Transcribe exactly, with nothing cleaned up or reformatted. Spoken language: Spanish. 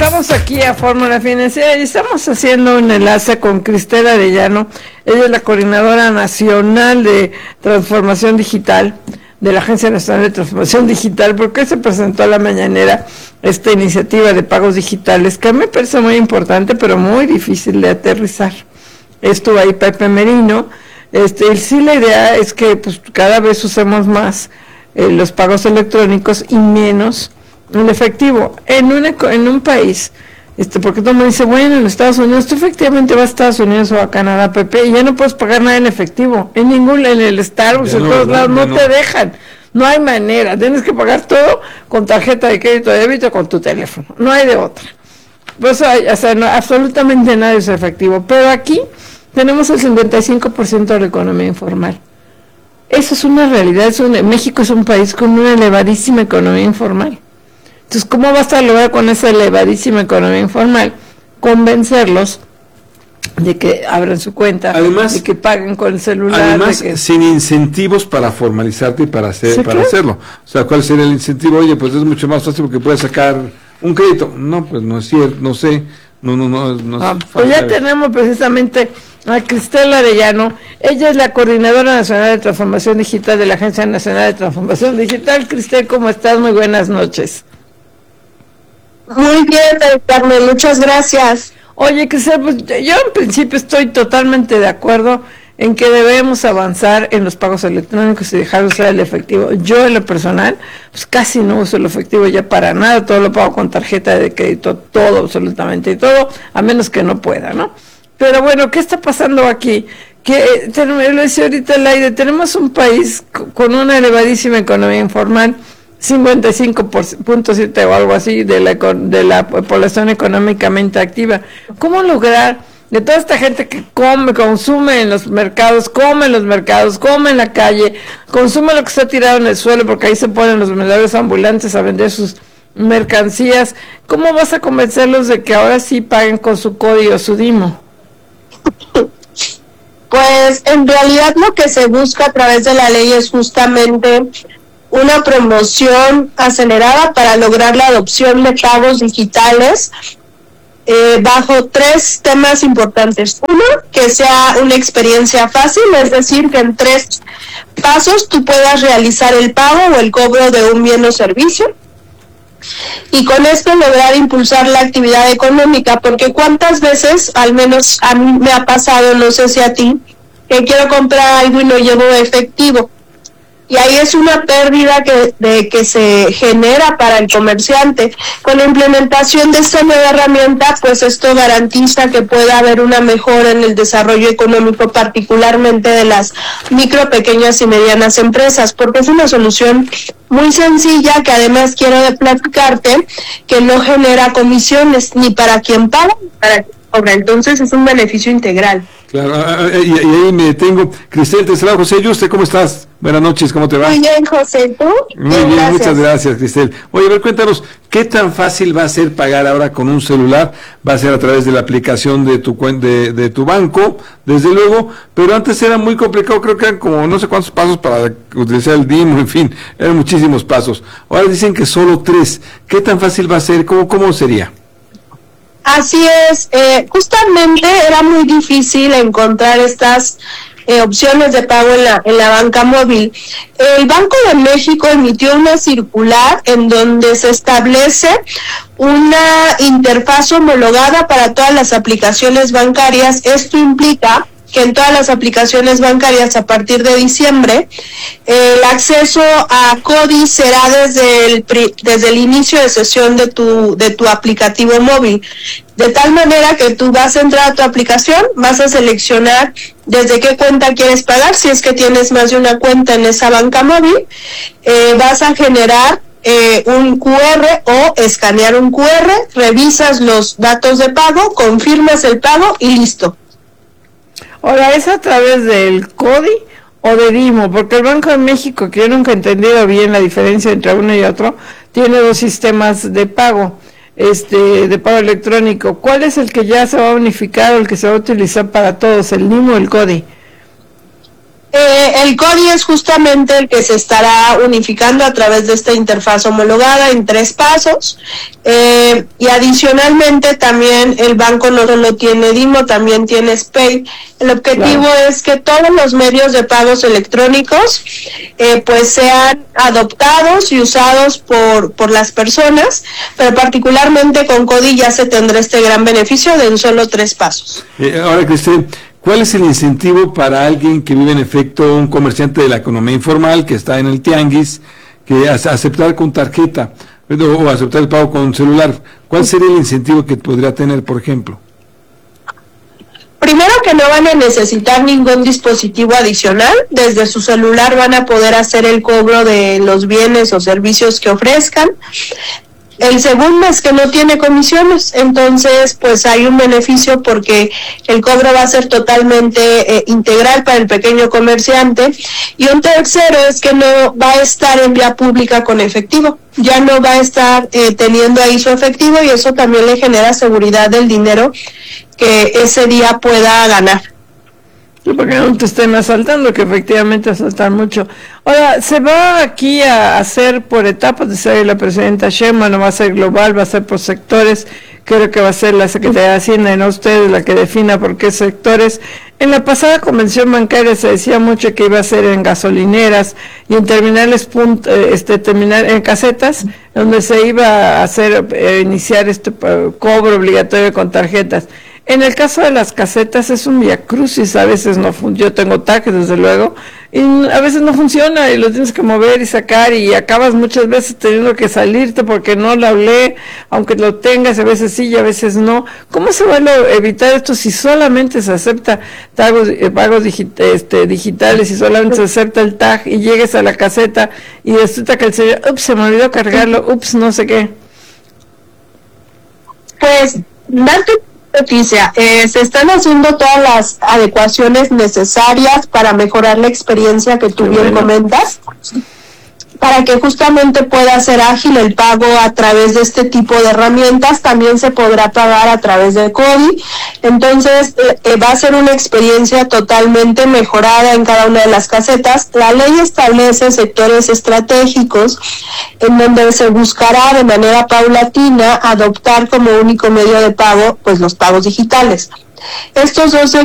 Regresamos aquí a Fórmula Financiera y estamos haciendo un enlace con Cristel Arellano. Ella es la coordinadora nacional de transformación digital de la Agencia Nacional de Transformación Digital, porque se presentó a la mañanera esta iniciativa de pagos digitales que a mí me parece muy importante, pero muy difícil de aterrizar. Estuvo ahí Pepe Merino. Este, sí, la idea es que pues cada vez usemos más eh, los pagos electrónicos y menos el efectivo en, una, en un país, este, porque todo el mundo dice, bueno, en los Estados Unidos, tú efectivamente vas a Estados Unidos o a Canadá, Pepe, y ya no puedes pagar nada en efectivo, en ningún, en el Starbucks, en todos lados, no, no te dejan, no hay manera, tienes que pagar todo con tarjeta de crédito, de débito, con tu teléfono, no hay de otra. Pues hay, o sea, no, absolutamente nada es efectivo, pero aquí tenemos el cincuenta y cinco por ciento de la economía informal. Eso es una realidad, es un, México es un país con una elevadísima economía informal. Entonces, ¿cómo vas a lograr con esa elevadísima economía informal convencerlos de que abran su cuenta, además, de que paguen con el celular? Además, de que... sin incentivos para formalizarte y para, hacer, ¿Sí, para claro? hacerlo. O sea, ¿cuál sería el incentivo? Oye, pues es mucho más fácil porque puedes sacar un crédito. No, pues no es cierto, no sé. No, no, no. no ah, pues ya tenemos precisamente a Cristel Arellano. Ella es la coordinadora nacional de transformación digital de la Agencia Nacional de Transformación Digital. Cristel, ¿cómo estás? Muy buenas noches. Muy bien, Carmen, muchas gracias. Oye, Cristel, pues yo en principio estoy totalmente de acuerdo en que debemos avanzar en los pagos electrónicos y dejar de usar el efectivo. Yo en lo personal, pues casi no uso el efectivo ya para nada, todo lo pago con tarjeta de crédito, todo, absolutamente todo, a menos que no pueda, ¿no? Pero bueno, ¿qué está pasando aquí? Que, eh, lo decía ahorita el aire, tenemos un país con una elevadísima economía informal, cincuenta y cinco punto siete o algo así de la, de la población económicamente activa. ¿Cómo lograr de toda esta gente que come, consume en los mercados, come en los mercados, come en la calle, consume lo que está tirado en el suelo, porque ahí se ponen los vendedores ambulantes a vender sus mercancías? ¿Cómo vas a convencerlos de que ahora sí paguen con su código, su DIMO? Pues en realidad lo que se busca a través de la ley es justamente una promoción acelerada para lograr la adopción de pagos digitales eh, bajo tres temas importantes. Uno, que sea una experiencia fácil, es decir, que en tres pasos tú puedas realizar el pago o el cobro de un bien o servicio, y con esto lograr impulsar la actividad económica, porque cuántas veces, al menos a mí me ha pasado, no sé si a ti, que quiero comprar algo y no llevo efectivo. Y ahí es una pérdida que, de, que se genera para el comerciante. Con la implementación de esta nueva herramienta, pues esto garantiza que pueda haber una mejora en el desarrollo económico, particularmente de las micro, pequeñas y medianas empresas, porque es una solución muy sencilla que además quiero de platicarte que no genera comisiones ni para quien paga ni para quien cobra. Entonces es un beneficio integral. Claro, y, y ahí me detengo. Cristel, te saludo. José Yuste, ¿cómo estás? Buenas noches, ¿cómo te va? Muy bien, José, ¿tú? Muy bien, gracias. Muchas gracias, Cristel. Oye, a ver, cuéntanos, ¿qué tan fácil va a ser pagar ahora con un celular? Va a ser a través de la aplicación de tu de, de tu banco, desde luego, pero antes era muy complicado, creo que eran como no sé cuántos pasos para utilizar el DIMO, en fin, eran muchísimos pasos. Ahora dicen que solo tres. ¿Qué tan fácil va a ser? ¿Cómo, cómo sería? Así es, eh, justamente era muy difícil encontrar estas eh, opciones de pago en la, en la banca móvil. El Banco de México emitió una circular en donde se establece una interfaz homologada para todas las aplicaciones bancarias. Esto implica que en todas las aplicaciones bancarias a partir de diciembre eh, el acceso a CODI será desde el desde el inicio de sesión de tu de tu aplicativo móvil, de tal manera que tú vas a entrar a tu aplicación, vas a seleccionar desde qué cuenta quieres pagar, si es que tienes más de una cuenta en esa banca móvil, eh, vas a generar Eh, un cu erre o escanear un cu erre, revisas los datos de pago, confirmas el pago y listo. Ahora, ¿es a través del CODI o de DIMO? Porque el Banco de México, que yo nunca he entendido bien la diferencia entre uno y otro, tiene dos sistemas de pago, este, de pago electrónico. ¿Cuál es el que ya se va a unificar o el que se va a utilizar para todos, el DIMO o el CODI? Eh, el CODI es justamente el que se estará unificando a través de esta interfaz homologada en tres pasos, eh, y adicionalmente también el banco no solo tiene DIMO, también tiene SPEI. El objetivo claro. es que todos los medios de pagos electrónicos eh, pues sean adoptados y usados por, por las personas, pero particularmente con CODI ya se tendrá este gran beneficio de en solo tres pasos. Eh, ahora, Cristel, ¿cuál es el incentivo para alguien que vive en efecto, un comerciante de la economía informal, que está en el tianguis, que aceptar con tarjeta o aceptar el pago con celular? ¿Cuál sería el incentivo que podría tener, por ejemplo? Primero que no van a necesitar ningún dispositivo adicional, desde su celular van a poder hacer el cobro de los bienes o servicios que ofrezcan. El segundo es que no tiene comisiones, entonces pues hay un beneficio porque el cobro va a ser totalmente eh, integral para el pequeño comerciante. Y un tercero es que no va a estar en vía pública con efectivo, ya no va a estar eh, teniendo ahí su efectivo, y eso también le genera seguridad del dinero que ese día pueda ganar. Sí, porque no te estén asaltando, que efectivamente asaltan mucho. Ahora, se va aquí a hacer por etapas, dice la presidenta Sheinbaum, no va a ser global, va a ser por sectores. Creo que va a ser la Secretaría de Hacienda y no ustedes la que defina por qué sectores. En la pasada convención bancaria se decía mucho que iba a ser en gasolineras y en terminales, punt, este, terminal, en casetas, donde se iba a hacer, eh, iniciar este uh, cobro obligatorio con tarjetas. En el caso de las casetas es un viacrucis, a veces no funciona, yo tengo T A C desde luego, y a veces no funciona y lo tienes que mover y sacar y acabas muchas veces teniendo que salirte porque no lo hablé, aunque lo tengas, a veces sí y a veces no. ¿Cómo se va a evitar esto si solamente se acepta pagos, eh, pagos digit este, digitales y solamente se acepta el T A C y llegues a la caseta y resulta que el señor, ups, se me olvidó cargarlo, ups, no sé qué? Pues, darte noticia, eh, se están haciendo todas las adecuaciones necesarias para mejorar la experiencia que tú bien bueno. comentas, para que justamente pueda ser ágil el pago a través de este tipo de herramientas. También se podrá pagar a través del CODI, entonces eh, va a ser una experiencia totalmente mejorada en cada una de las casetas. La ley establece sectores estratégicos en donde se buscará de manera paulatina adoptar como único medio de pago pues los pagos digitales. Estos dos